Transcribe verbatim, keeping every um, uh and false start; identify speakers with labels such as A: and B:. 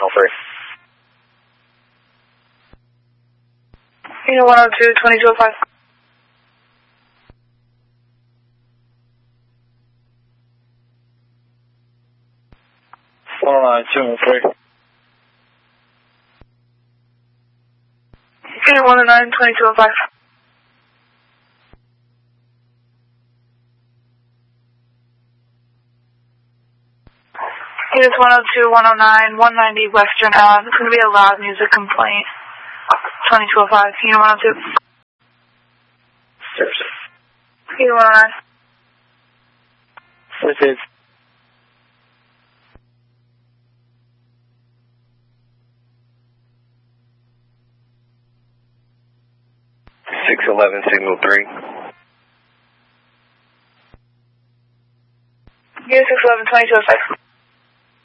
A: Signal three.
B: Unit one oh two, twenty-two oh five.
A: one oh nine, two oh three.
B: Unit one oh nine, twenty-two oh five. Units one oh two, one oh nine, one ninety Western Ave. It's going to be a loud music complaint. twenty-two oh five, Unit one oh two.
A: Service.
B: Unit one oh nine.
A: This is six eleven, Signal three.
B: Unit six eleven, twenty-two oh five.